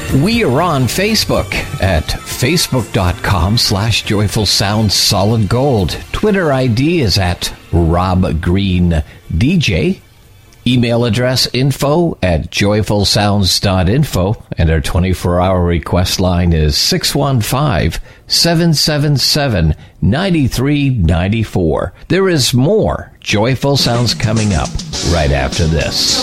We are on Facebook at facebook.com/Joyful Sounds Solid Gold. Twitter ID is at Rob Green DJ. Email address info@joyfulsounds.info. And our 24-hour request line is 615-777-9394. There is more Joyful Sounds coming up right after this.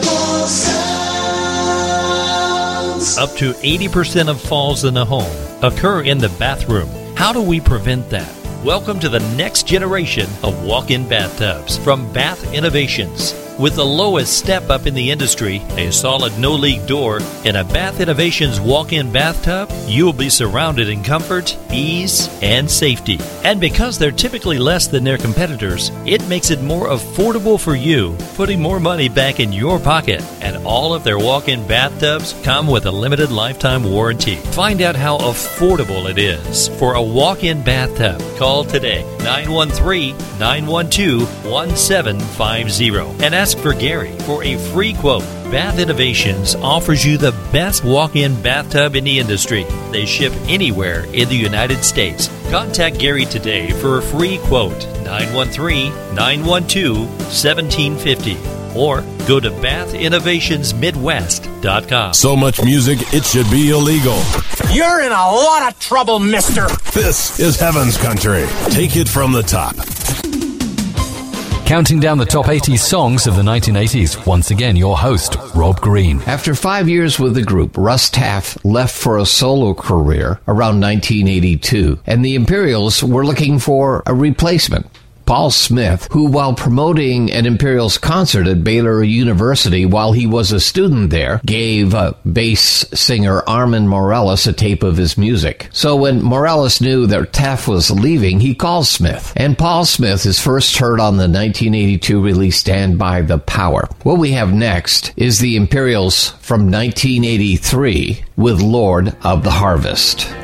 Up to 80% of falls in a home occur in the bathroom. How do we prevent that? Welcome to the next generation of walk-in bathtubs from Bath Innovations. With the lowest step-up in the industry, a solid no-leak door, and a Bath Innovations walk-in bathtub, you will be surrounded in comfort, ease, and safety. And because they're typically less than their competitors, it makes it more affordable for you, putting more money back in your pocket. And all of their walk-in bathtubs come with a limited lifetime warranty. Find out how affordable it is for a walk-in bathtub. Call today, 913-912-1750, and ask for Gary for a free quote. Bath Innovations offers you the best walk-in bathtub in the industry. They ship anywhere in the United States. Contact Gary today for a free quote, 913-912-1750. Or go to bathinnovationsmidwest.com. So much music, it should be illegal. You're in a lot of trouble, mister. This is Heaven's Country. Take it from the top. Counting down the top 80 songs of the 1980s. Once again, your host, Rob Green. After 5 years with the group, Russ Taff left for a solo career around 1982, and the Imperials were looking for a replacement. Paul Smith, who while promoting an Imperials concert at Baylor University while he was a student there, gave bass singer Armin Morales a tape of his music. So when Morales knew that Taff was leaving, he called Smith. And Paul Smith is first heard on the 1982 release Stand By the Power. What we have next is the Imperials from 1983 with Lord of the Harvest.